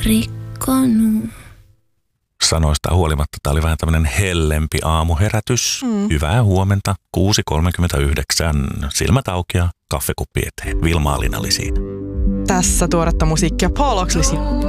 rikkonut. Sanoista huolimatta tämä oli vähän tämmöinen hellempi aamuherätys. Hyvää huomenta, 6.39. Silmät auki ja kaffekuppi eteen. Vilma Alina oli siinä. Tässä tuoretta musiikkia Paul Oakley